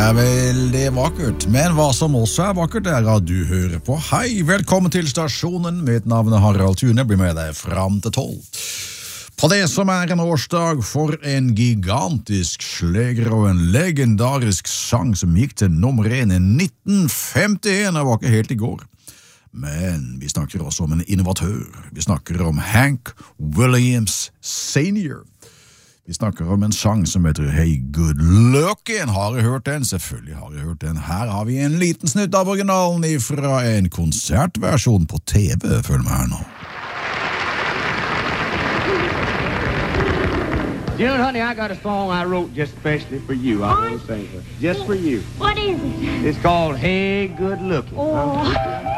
veldig vakkert, men hva som også er vakkert er at du hører på. Hei, velkommen til stasjonen. Mitt navn er Harald Thune, blir med deg fram til 12. På det som er en årsdag for en gigantisk sleger og en legendarisk sang som gikk til nummer 1 i 1951, det var ikke helt i går. Men vi snakker også om en innovatør. Vi snakker om Hank Williams Sr. Vi snakker om en sang som heter Hey Good Lookin'. Har jeg hørt den? Selvfølgelig har jeg hørt den. Her har vi en liten snutt av originalen fra en konsertversjon på TV. Følg med her nå. June, honey, I got a song I wrote just especially for you. I want to sing it. Just for you. What is it? It's called Hey Good Lookin'. Oh.